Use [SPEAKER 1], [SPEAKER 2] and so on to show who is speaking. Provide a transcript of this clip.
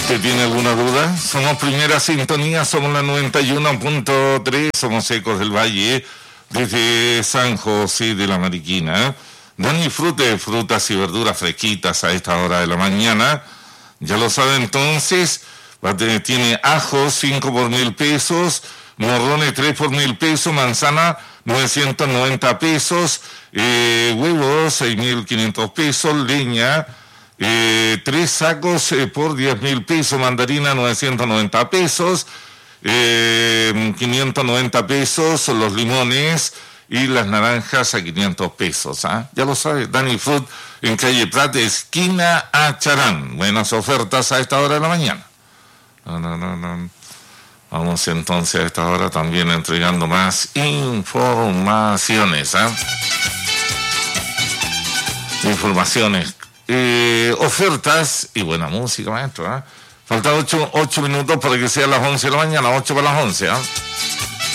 [SPEAKER 1] ¿Usted tiene alguna duda? Somos Primera Sintonía, somos la 91.3, somos Ecos del Valle, desde San José de la Mariquina. Dan y frute, frutas y verduras fresquitas a esta hora de la mañana. Ya lo sabe entonces, tiene ajo 5 por 1.000 pesos, morrones 3 por 1.000 pesos, manzana 990 pesos, huevos 6.500 pesos, leña 3 sacos por 10.000 pesos, mandarina 990 pesos, 590 pesos los limones y las naranjas a 500 pesos. Ya lo sabe, Dani Fruit en calle Prat, esquina a Charán. Buenas ofertas a esta hora de la mañana. Vamos entonces a esta hora también entregando más informaciones. Informaciones, ofertas y buena música, maestro. Faltan 8 minutos para que sea las 11 de la mañana, 8 para las 11.